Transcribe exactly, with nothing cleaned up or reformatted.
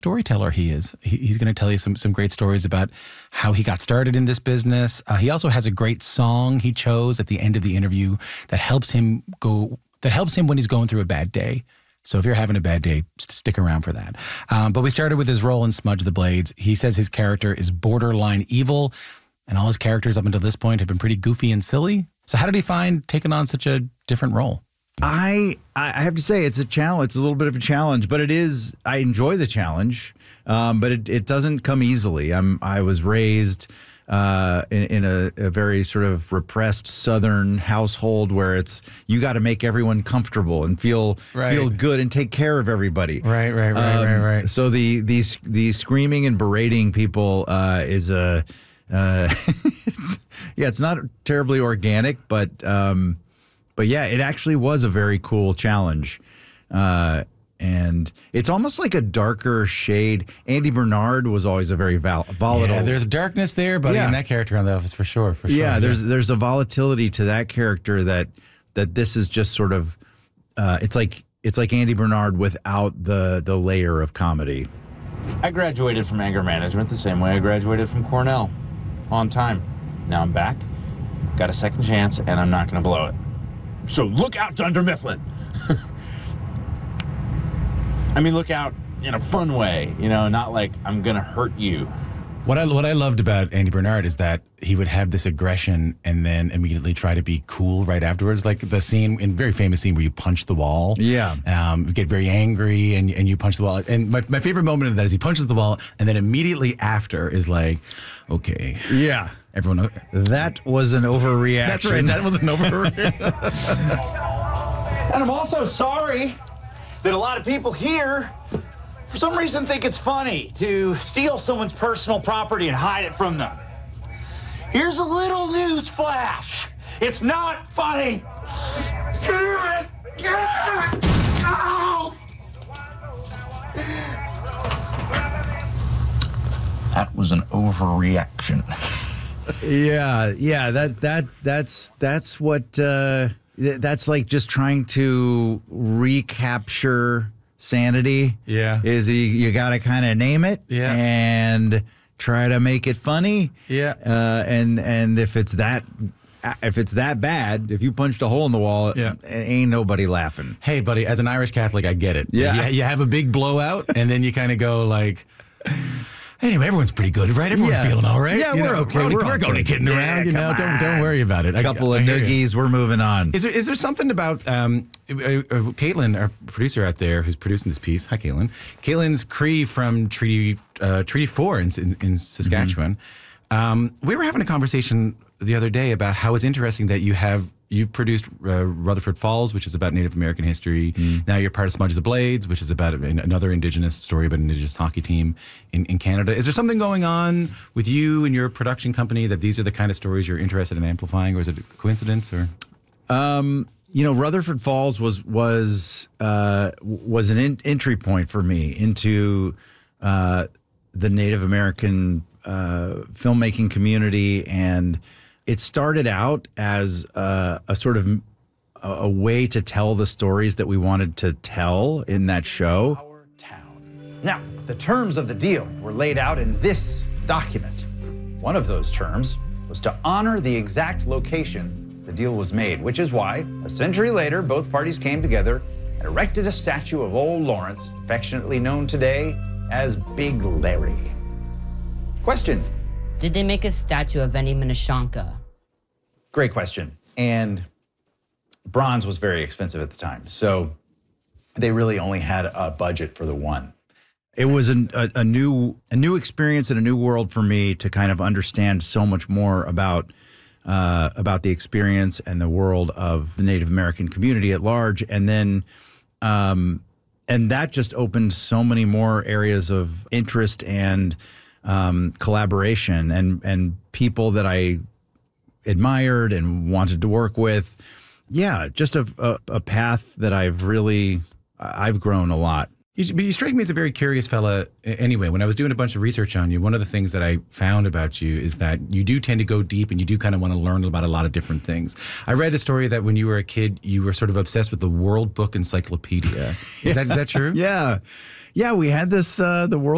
storyteller he is. He, he's going to tell you some some great stories about how he got started in this business. Uh, he also has a great song he chose at the end of the interview that helps him go that helps him when he's going through a bad day. So if you're having a bad day, stick around for that. Um, but we started with his role in Smudge the Blades. He says his character is borderline evil, and all his characters up until this point have been pretty goofy and silly. So how did he find taking on such a different role? I I have to say it's a challenge. It's a little bit of a challenge, but it is. I enjoy the challenge, um, but it, it doesn't come easily. I'm I was raised uh, in, in a, a very sort of repressed Southern household where it's you got to make everyone comfortable and feel right. feel good and take care of everybody. Right, right, right, um, right, right. So the these the screaming and berating people uh, is a uh, it's, yeah, it's not terribly organic, but. Um, But yeah, it actually was a very cool challenge. Uh, and it's almost like a darker shade. Andy Bernard was always a very vol- volatile. Yeah, there's darkness there, but Yeah. in that character on The Office for sure. For sure. Yeah, there's there's a volatility to that character that that this is just sort of uh, it's like it's like Andy Bernard without the the layer of comedy. I graduated from anger management the same way I graduated from Cornell. On time. Now I'm back. Got a second chance, and I'm not going to blow it. So look out, Dunder Mifflin. I mean, look out in a fun way, you know, not like I'm going to hurt you. What I what I loved about Andy Bernard is that he would have this aggression and then immediately try to be cool right afterwards. Like the scene, in very famous scene where you punch the wall. Yeah. Um, you get very angry and and you punch the wall. And my, my favorite moment of that is he punches the wall and then immediately after is like, okay. Yeah. Everyone. That was an overreaction. That's right. That was an overreaction. And I'm also sorry that a lot of people here, for some reason, think it's funny to steal someone's personal property and hide it from them. Here's a little news flash. It's not funny. That was an overreaction. Yeah, yeah, that that that's that's what uh, that's like just trying to recapture sanity. Yeah. Is you, you got to kind of name it Yeah. and try to make it funny. Yeah. Uh, and and if it's that if it's that bad, if you punched a hole in the wall, Yeah. ain't nobody laughing. Hey, buddy, as an Irish Catholic, I get it. Yeah. You, you have a big blowout and then you kind of go like, anyway, everyone's pretty good, right? Everyone's Yeah. feeling all right. Yeah, You we're know, okay. We're, We're we're going okay. to kidding Yeah, around, you know. come Don't don't on. worry about it. A couple I, of I hear you. noogies, we're moving on. Is there is there something about um, uh, uh, Caitlin, our producer out there, who's producing this piece? Hi, Caitlin. Caitlin's Cree from Treaty uh, Treaty Four in in, in Saskatchewan. Mm-hmm. Um, we were having a conversation the other day about how it's interesting that you have you've produced uh, Rutherford Falls, which is about Native American history. Mm. Now you're part of Smudge the Blades, which is about an, another Indigenous story about an Indigenous hockey team in, in Canada. Is there something going on with you and your production company that these are the kind of stories you're interested in amplifying, or is it a coincidence? Or Um, you know, Rutherford Falls was was uh, was an in, entry point for me into uh, the Native American uh, filmmaking community, and it started out as uh, a sort of a, a way to tell the stories that we wanted to tell in that show. Our town. Now, the terms of the deal were laid out in this document. One of those terms was to honor the exact location the deal was made, which is why, a century later, both parties came together and erected a statue of old Lawrence, affectionately known today as Big Larry. Question. Did they make a statue of any Minneshanka? Great question. And bronze was very expensive at the time, so they really only had a budget for the one. It was an, a, a new a new experience and a new world for me to kind of understand so much more about uh, about the experience and the world of the Native American community at large, and then um, and that just opened so many more areas of interest and um, collaboration and and people that I admired and wanted to work with. Yeah, just a, a, a path that I've really I've grown a lot. You, but you strike me as a very curious fella anyway. When I was doing a bunch of research on you, one of the things that I found about you is that you do tend to go deep and you do kind of want to learn about a lot of different things. I read a story that when you were a kid, you were sort of obsessed with the World Book Encyclopedia. Is, yeah. that, is that true? Yeah. Yeah, we had this, uh, the World